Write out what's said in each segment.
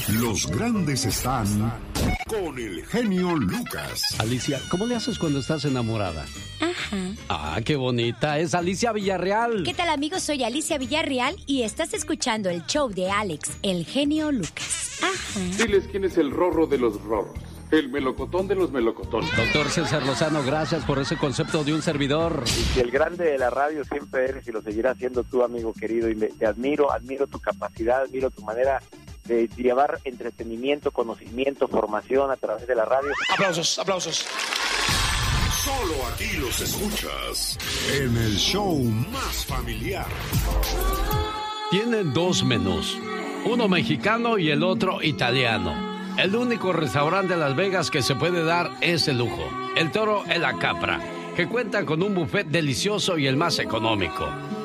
Los grandes están con el genio Lucas. Alicia, ¿cómo le haces cuando estás enamorada? Ajá. Ah, qué bonita. Es Alicia Villarreal. ¿Qué tal, amigos? Soy Alicia Villarreal y estás escuchando el show de Alex, el genio Lucas. Ajá. Diles quién es el rorro de los rorros. El melocotón de los melocotones. Doctor César Lozano, gracias por ese concepto de un servidor. Y que el grande de la radio siempre eres y lo seguirás siendo tú, amigo querido. Y te admiro tu capacidad, admiro tu manera de llevar entretenimiento, conocimiento, formación a través de la radio. Aplausos, aplausos. Solo aquí los escuchas en el show más familiar. Tienen dos menús, uno mexicano y el otro italiano. El único restaurante de Las Vegas que se puede dar ese lujo, el Toro en la Capra, que cuenta con un buffet delicioso y el más económico,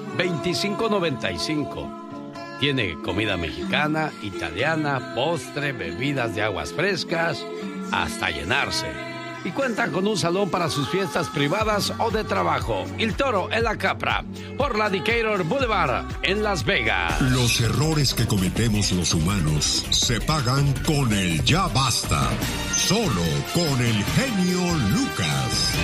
$25.95. Tiene comida mexicana, italiana, postre, bebidas de aguas frescas, hasta llenarse. Y cuenta con un salón para sus fiestas privadas o de trabajo. El Toro en la Capra, por la Decatur Boulevard, en Las Vegas. Los errores que cometemos los humanos se pagan con el ya basta. Solo con el genio Lucas.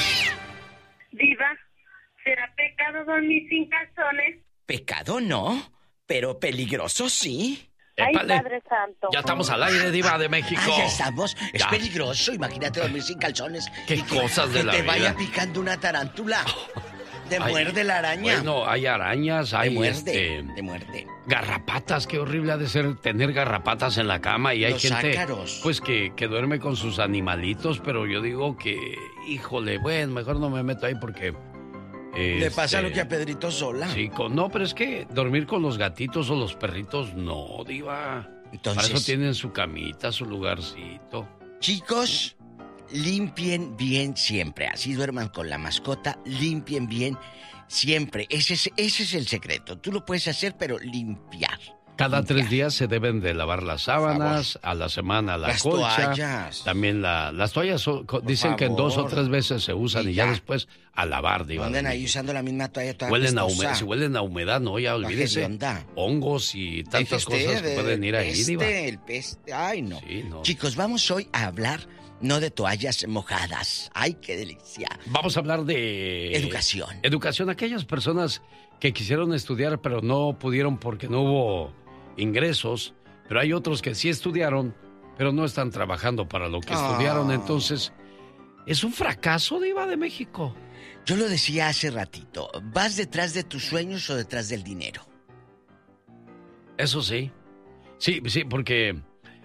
Diva, ¿será pecado dormir sin calzones? Pecado no, pero peligroso sí. Ay, Épale. Padre Santo. Ya estamos al aire, Diva de México. Ah, ya estamos. Es Ya. peligroso. Imagínate dormir sin calzones. Qué y cosas de que la te vida. vaya picando una tarántula. Te Ay, muerde la araña. Bueno, hay arañas, te hay muerde, te muerde. garrapatas. Qué horrible ha de ser tener garrapatas en la cama. Y hay Los gente ácaros. pues que duerme con sus animalitos, pero yo digo que, híjole, bueno, mejor no me meto ahí porque... Le pasa este, lo que a Pedrito Sola. Sí, no, pero es que dormir con los gatitos o los perritos, no, Diva. Entonces, Para eso tienen su camita, su lugarcito. chicos, limpien bien siempre. Así duerman con la mascota, limpien bien siempre. Ese es el secreto. Tú lo puedes hacer, pero limpiar. Cada 3 días se deben de lavar las sábanas, a la semana la Las colcha. toallas. También las toallas dicen que en 2 o 3 veces se usan y ya después a lavar, Diva. Andan ahí usando la misma toalla toda Huelen a apestosa. si huelen a humedad, no, ya olvídese. hedionda. Hongos y tantas cosas que pueden ir ahí, Diva. El peste, ay no. Sí, no. Chicos, vamos hoy a hablar no de toallas mojadas. Ay, qué delicia. Vamos a hablar de... Educación. Educación. Aquellas personas que quisieron estudiar pero no pudieron porque no hubo ingresos, pero hay otros que sí estudiaron, pero no están trabajando para lo que estudiaron. Entonces, ¿es un fracaso, Diva de México? Yo lo decía hace ratito. ¿Vas detrás de tus sueños o detrás del dinero? Eso sí. Sí, porque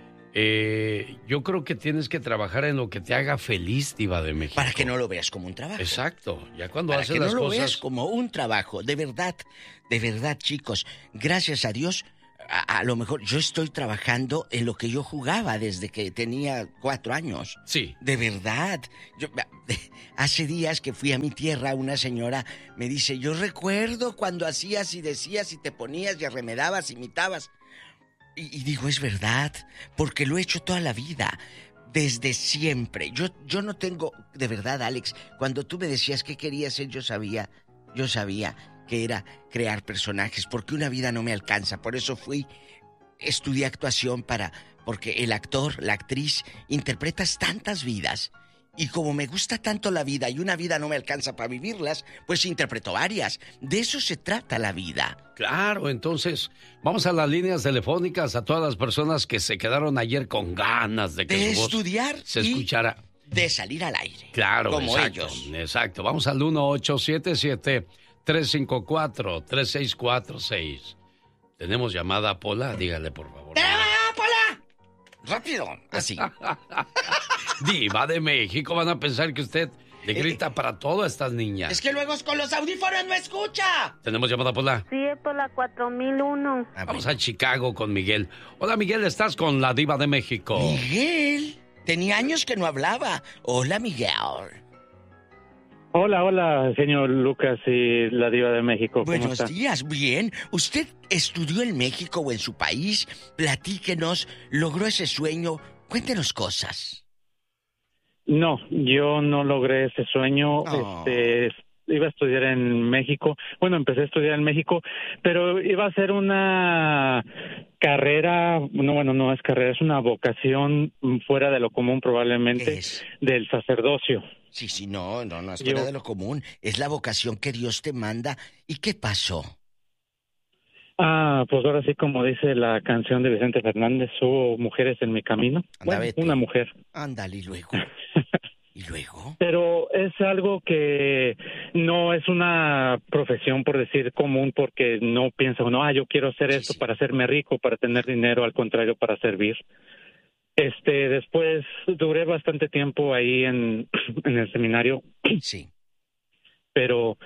yo creo que tienes que trabajar en lo que te haga feliz, Diva de México. Para que no lo veas como un trabajo. Exacto. Ya cuando Para haces que no las lo cosas... veas como un trabajo. De verdad, chicos. Gracias a Dios, a lo mejor yo estoy trabajando en lo que yo jugaba desde que tenía 4 años. Sí. De verdad. Hace días que fui a mi tierra, una señora me dice, yo recuerdo cuando hacías y decías y te ponías y arremedabas, imitabas. Y digo, es verdad, porque lo he hecho toda la vida, desde siempre. Yo no tengo, de verdad, Alex, cuando tú me decías qué quería ser, yo sabía que era crear personajes, porque una vida no me alcanza. Por eso estudié actuación porque el actor, la actriz, interpretas tantas vidas. Y como me gusta tanto la vida y una vida no me alcanza para vivirlas, pues interpreto varias. De eso se trata la vida. Claro, entonces, vamos a las líneas telefónicas a todas las personas que se quedaron ayer con ganas de que De su voz estudiar se y escuchara. de salir al aire. Claro, como exacto, ellos. exacto. Vamos al 1877-354-3646. Tenemos llamada, Pola, dígale por favor. ¡Pola! Rápido, así. Diva de México, van a pensar que usted le grita para todo a estas niñas. Es que luego con los audífonos no escucha. Tenemos llamada, Pola. Sí, es por la 4001. Vamos a Chicago con Miguel. Hola, Miguel, estás con la Diva de México. Miguel, tenía años que no hablaba. Hola, Miguel. Hola, señor Lucas y la Diva de México. ¿Cómo Buenos está? días, bien. ¿Usted estudió en México o en su país? Platíquenos, ¿logró ese sueño? Cuéntenos cosas. No, yo no logré ese sueño. Oh. a estudiar en México. Bueno, empecé a estudiar en México, pero iba a ser una carrera, no es carrera, es una vocación fuera de lo común probablemente del sacerdocio. Sí, no es fuera de lo común. Es la vocación que Dios te manda. ¿Y qué pasó? Pues ahora sí, como dice la canción de Vicente Fernández, hubo mujeres en mi camino. Una mujer. Ándale, ¿y luego? ¿Y luego? Pero es algo que no es una profesión, por decir, común, porque no piensa uno, yo quiero hacer esto para hacerme rico, para tener dinero, al contrario, para servir. Después duré bastante tiempo ahí en el seminario. Sí. Pero,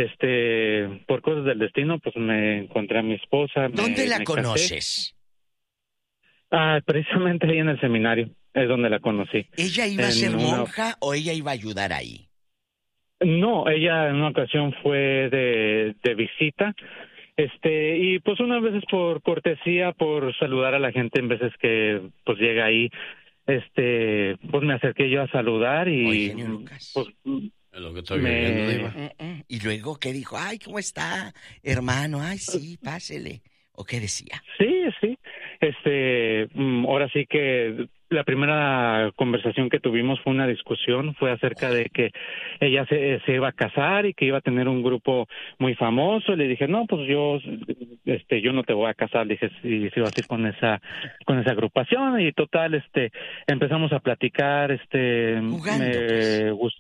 por cosas del destino, pues me encontré a mi esposa. ¿Dónde la conoces? Precisamente ahí en el seminario, es donde la conocí. ¿Ella iba a ser monja o ella iba a ayudar ahí? No, ella en una ocasión fue de visita. Y pues unas veces por cortesía, por saludar a la gente en veces que pues llega ahí, pues me acerqué yo a saludar y Oye, Lucas. Pues es lo que estoy viendo, Diva. Y luego, ¿qué dijo? Ay, ¿cómo está, hermano? Ay, sí, pásele. ¿O qué decía? Sí. Ahora sí que la primera conversación que tuvimos fue una discusión, fue acerca de que ella se iba a casar y que iba a tener un grupo muy famoso. Le dije, no, pues yo no te voy a casar. Le dije, si vas a ir con esa agrupación. Y total, empezamos a platicar, Jugando, pues.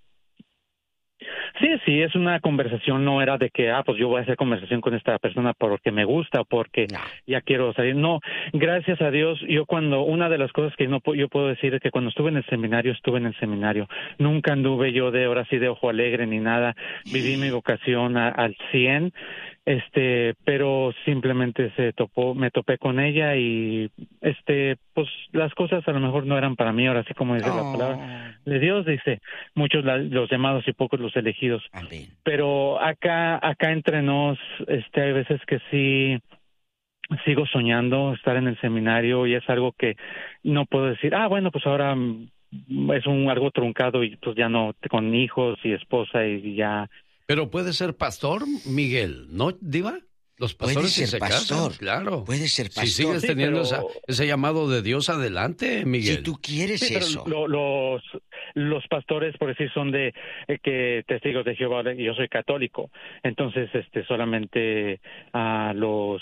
Sí, es una conversación, no era de que, pues yo voy a hacer conversación con esta persona porque me gusta o porque ya quiero salir. No, gracias a Dios, una de las cosas que yo puedo decir es que cuando estuve en el seminario. Nunca anduve yo ahora sí de ojo alegre ni nada. Viví mi vocación al 100, pero simplemente me topé con ella y, pues las cosas a lo mejor no eran para mí, ahora sí como dice la palabra de Dios, dice, muchos los llamados y pocos los elegidos. Amén. Pero acá entre nos, hay veces que sí sigo soñando estar en el seminario y es algo que no puedo decir, bueno, pues ahora es algo truncado y pues ya no, con hijos y esposa y ya. Pero puede ser pastor, Miguel, ¿no, Diva? Los pastores puede ser pastor, casan, claro. Puede ser pastor. Si sigues teniendo ese llamado de Dios, adelante, Miguel. Si tú quieres eso. Los pastores, por decir, son de testigos de Jehová, y yo soy católico. Entonces, solamente no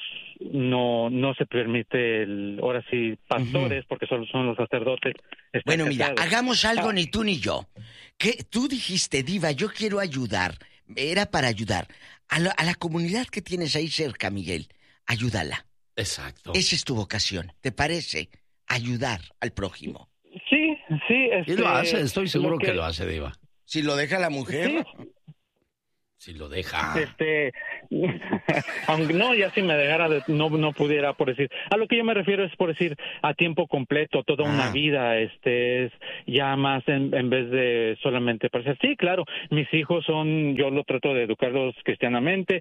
se permite ahora sí pastores, porque solo son los sacerdotes. Bueno, mira, hagamos algo ni tú ni yo. ¿Qué? Tú dijiste, Diva, yo quiero ayudar. Era para ayudar. A la comunidad que tienes ahí cerca, Miguel, ayúdala. Exacto. Esa es tu vocación, ¿te parece? Ayudar al prójimo. Sí. Y lo hace, estoy seguro que lo hace, Diva. Si lo deja la mujer. Sí. Si lo deja. Aunque ya si me dejara, no pudiera, por decir. A lo que yo me refiero es, por decir, a tiempo completo, toda una vida, es ya más en vez de solamente parecer. Sí, claro, mis hijos yo lo trato de educarlos cristianamente,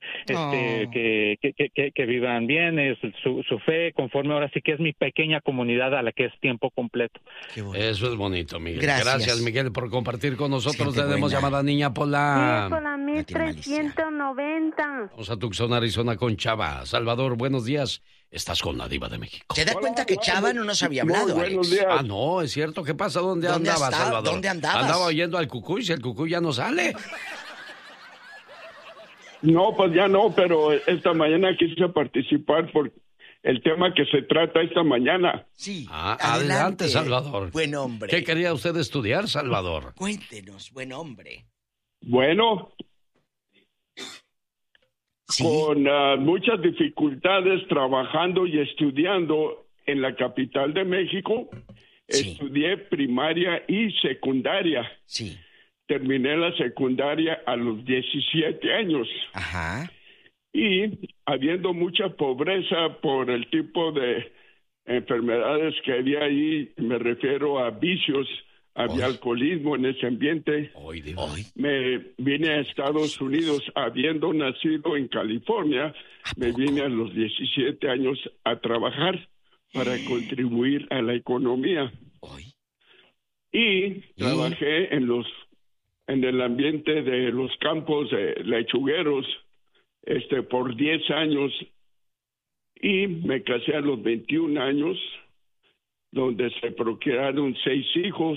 que vivan bien, es su fe, conforme ahora sí que es mi pequeña comunidad a la que es tiempo completo. Eso es bonito, Miguel. Gracias, Miguel, por compartir con nosotros. Gente Tenemos buena. llamada Niña Pola. Sí, por la 1390. Vamos a Tucson, Arizona con Chava. Salvador, buenos días. Estás con la Diva de México. ¿Se da cuenta que Chava no nos había hablado, buenos Alex? días. No, es cierto. ¿Qué pasa? ¿Dónde andabas, Salvador? ¿Dónde andabas? Andaba oyendo al Cucuy, si el Cucuy ya no sale. No, pues ya no, pero esta mañana quise participar por el tema que se trata esta mañana. Sí, adelante, Salvador. Buen hombre. ¿Qué quería usted estudiar, Salvador? Cuéntenos, buen hombre. Bueno, ¿Sí? con muchas dificultades trabajando y estudiando en la capital de México, Sí. estudié primaria y secundaria. Sí. Terminé la secundaria a los 17 años. Ajá. Y habiendo mucha pobreza por el tipo de enfermedades que había ahí, me refiero a vicios, había alcoholismo en ese ambiente. Me vine a Estados Unidos, habiendo nacido en California, me vine a los 17 años a trabajar para contribuir a la economía. Y trabajé en en el ambiente de los campos lechugueros por 10 años y me casé a los 21 años, donde se procrearon 6 hijos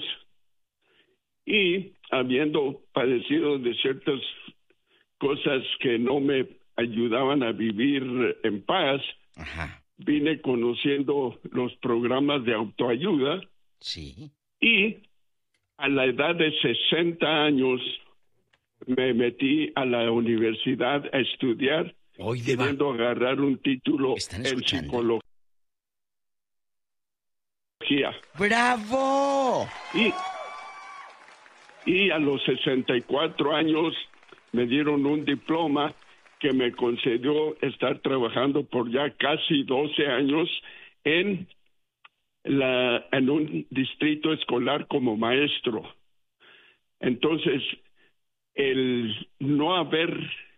y habiendo padecido de ciertas cosas que no me ayudaban a vivir en paz, Ajá. vine conociendo los programas de autoayuda. Sí. Y a la edad de 60 años me metí a la universidad a estudiar, queriendo agarrar un título en psicología. ¡Bravo! Y a los 64 años me dieron un diploma que me concedió estar trabajando por ya casi 12 años en un distrito escolar como maestro. Entonces, el no haber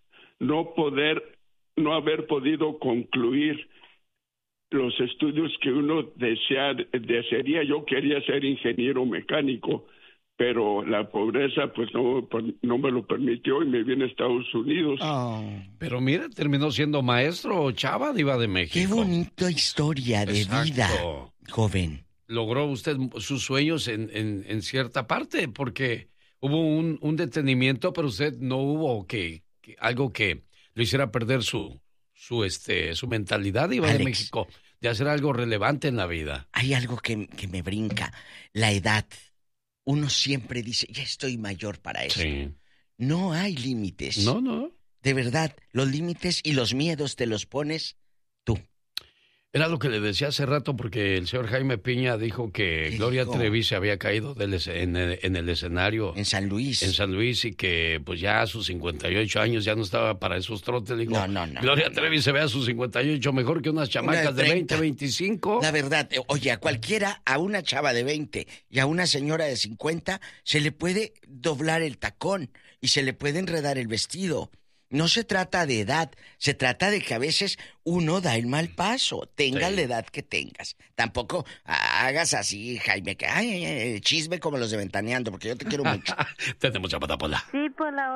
podido concluir los estudios que uno desearía, yo quería ser ingeniero mecánico, pero la pobreza pues no me lo permitió y me vine a Estados Unidos. Pero mira, terminó siendo maestro, Chava, Diva de México. Qué bonita historia de vida, joven. Logró usted sus sueños en cierta parte, porque hubo un detenimiento, pero usted no hubo algo que lo hiciera perder su mentalidad, Diva de México, de hacer algo relevante en la vida. Hay algo que me brinca, la edad. Uno siempre dice, ya estoy mayor para eso. Sí. No hay límites. No. De verdad, los límites y los miedos te los pones tú. Era lo que le decía hace rato, porque el señor Jaime Piña dijo que Gloria Trevi se había caído en el escenario. En San Luis. En San Luis, y que pues ya a sus 58 años ya no estaba para esos trotes. Digo, no. Gloria Trevi se ve a sus 58 mejor que unas chamacas de 20, 25. La verdad, oye, a cualquiera, a una chava de 20 y a una señora de 50, se le puede doblar el tacón y se le puede enredar el vestido. No se trata de edad, se trata de que a veces uno da el mal paso, tengas la edad que tengas. Tampoco hagas así, Jaime, que chisme como los de Ventaneando, porque yo te quiero mucho. Tenemos llamada, Pola. Sí, por la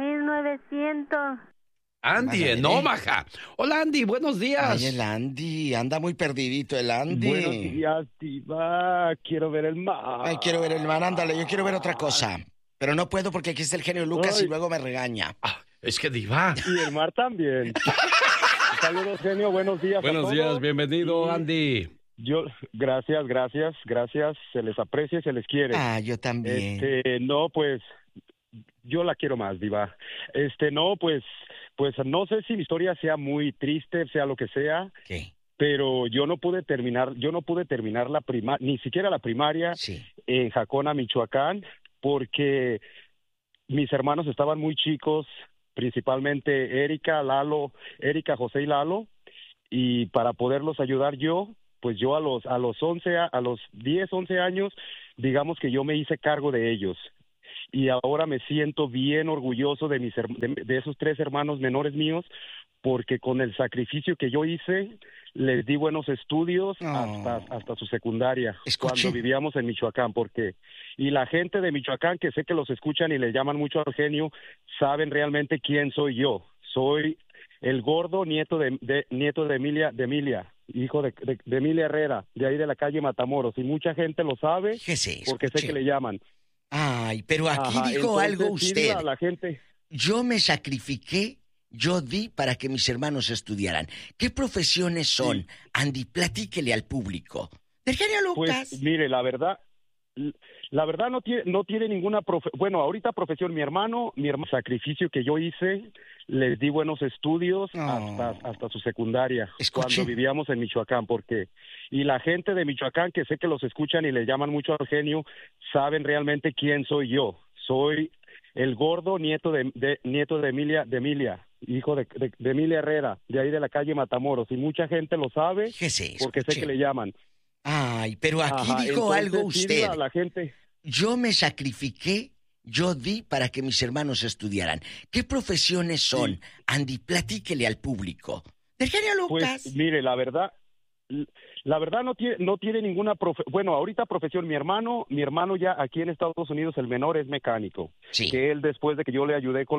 8900. Andy, en Omaha. Hola, Andy, buenos días. Ay, el Andy, anda muy perdidito el Andy. Buenos días, Diva, quiero ver el mar. Ay, quiero ver el mar, ándale, yo quiero ver otra cosa. Pero no puedo porque aquí está el genio Lucas y luego me regaña. Es que Diva. Y el mar también. Saludos, genio, buenos días. Buenos días, bienvenido, Andy. Gracias, se les aprecia y se les quiere. Yo también. No, pues, yo la quiero más, Diva. No, pues no sé si mi historia sea muy triste, sea lo que sea. ¿Qué? Pero yo no pude terminar la primaria, ni siquiera la primaria en Jacona, Michoacán, porque mis hermanos estaban muy chicos, principalmente Erika, José y Lalo, y para poderlos ayudar pues yo a los 10, 11 años, digamos que yo me hice cargo de ellos. Y ahora me siento bien orgulloso de esos 3 hermanos menores míos, porque con el sacrificio que yo hice, les di buenos estudios hasta su secundaria, cuando vivíamos en Michoacán, y la gente de Michoacán, que sé que los escuchan y le llaman mucho al genio, saben realmente quién soy yo. Soy el gordo nieto de Emilia, hijo de Emilia Herrera, de ahí de la calle Matamoros, y mucha gente lo sabe porque sé que le llaman. Ay, pero aquí dijo algo usted. Sí, la gente. Yo me sacrifiqué, yo di para que mis hermanos estudiaran. ¿Qué profesiones son? Sí. Andy, platíquele al público. ¿Del genio Lucas? Pues, mire, la verdad no tiene ninguna bueno, ahorita profesión, mi hermano, sacrificio que yo hice, les di buenos estudios hasta su secundaria, cuando vivíamos en Michoacán, y la gente de Michoacán, que sé que los escuchan y le llaman mucho al genio, saben realmente quién soy yo. Soy el gordo nieto de Emilia, hijo de Emilia Herrera, de ahí de la calle Matamoros, y mucha gente lo sabe porque sé que le llaman. Ay, pero aquí dijo algo usted. La gente. Yo me sacrifiqué, yo di para que mis hermanos estudiaran. ¿Qué profesiones son? Sí. Andy, platíquele al público. ¿Del genio Lucas? Pues, mire, la verdad La verdad no tiene ninguna bueno, ahorita profesión. Mi hermano ya aquí en Estados Unidos, el menor es mecánico. Sí. Que él, después de que yo le ayudé con